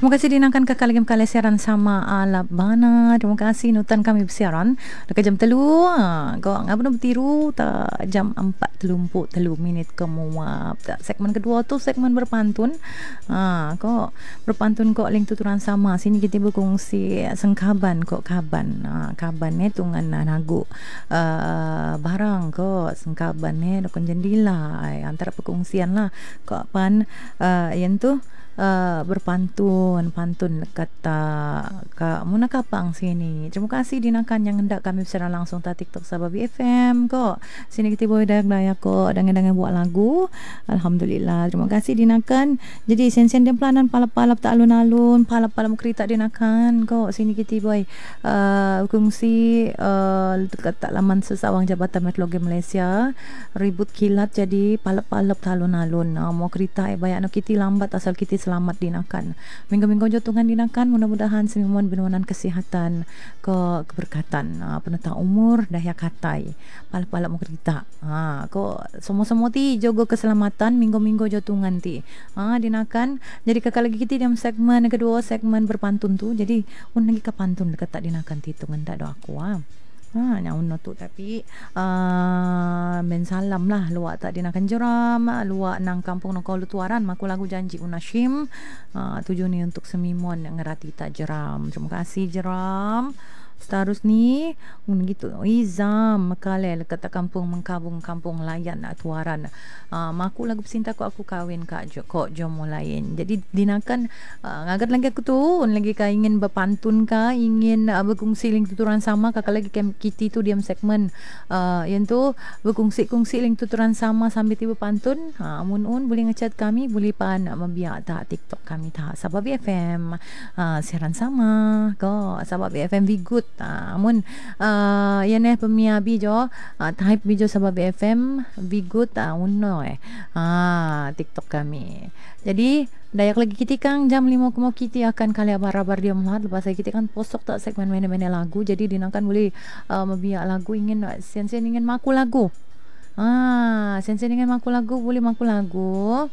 Terima kasih dinangkan kakak lagi kali siaran sama Alabana. Terima kasih nutan kami bersiaran dekat jam 3. Kau ngapa nak bertiru tak jam 4:33 minit kemuap. Tak segmen kedua tu segmen berpantun. Kau berpantun kau link tuturan sama. Sini kita berkongsi sengkaban kau kaban. Kaban ni tungan nagu barang kau sengkaban ni dokon jendela antara perkongsian lah kau pan yang tu berpantun pantun kata Kak Muna Kapang sini. Terima kasih dinakan yang hendak kami bersiaran langsung ta TikTok Sababi FM kok. Sini kita boleh dayak kok dengan buat lagu. Alhamdulillah. Terima kasih dinakan. Jadi sen-sen dia pelanan palap-palap tak alun-alun, palap-palap kereta dinakan kok. Sini kita boleh kongsi dekat tak laman sesawang Jabatan Meteorologi Malaysia ribut kilat jadi palap-palap tak alun-alun. Mau kereta banyak nak kita lambat asal kita selamat dinakan. Minggu-minggu jotungan dinakan, mudah-mudahan semimoan benuanan kesihatan keberkatan penentang umur daya katai pala-pala mau kerita ko semua-semua ti jogo keselamatan minggu-minggu jotungan ti dinakan. Jadi kakak lagi kita dalam segmen kedua segmen berpantun tu. Jadi lagi ke pantun dekat tak dinakan ti tungan tak do aku nyaun tu tapi men salam lah luak tak dinakan jeram luak nang kampung nang kaulu tuaran maku lagu janji unasyim tujuan ni untuk semimon yang ngerati tak jeram. Terima kasih jeram. Seterus ni gitu izam kale kata kampung mengkabung kampung layan tuaran maku lagu pesinta aku kawin kak jomo lain. Jadi dinakan ngagat lagi aku tu lagi ka ingin berpantun ka ingin berkongsi ling tuturan sama kakak lagi kita tu diam segmen yang tu berkongsi ling tuturan sama sambil tiba pantun mun boleh ngechat kami boleh pan membiak tak TikTok kami tak Sababi FM siaran sama ko Sababi FM we good mun yan pemia bijo type bijo Sababi FM we good unno TikTok kami. Jadi dayak lagi kita kang jam 5 kemo kita akan kali abar-abar dia melihat lepas kita kan posok tak segmen mana-mana lagu. Jadi dinakan boleh membiak lagu ingin sen-sen ingin maku lagu sen-sen ingin maku lagu boleh maku lagu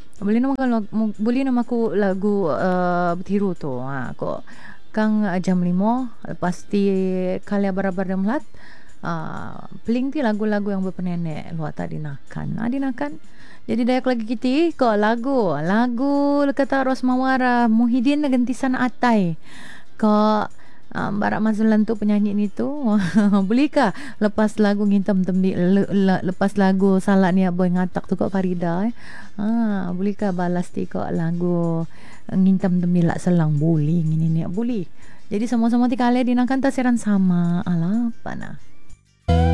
boleh nama aku lagu bertiru tu kok kang jam 5 lepas ti kali abar-abar dia melihat peling ti lagu-lagu yang berpenenek luar tak dinakan jadi dayak lagi kita kok lagu kata Rosmawara Muhyiddin Gentisan Atai kok Barak Mazlan tu penyanyi ni tu bolehkah lepas lagu ngintam tembi lepas lagu salah ni boy ngatak tu kok Farida bolehkah balas ti kok lagu ngintam tembi lak selang boleh ngini ni boleh. Jadi semua-semua ti kali dinakan tasiran sama ala pana.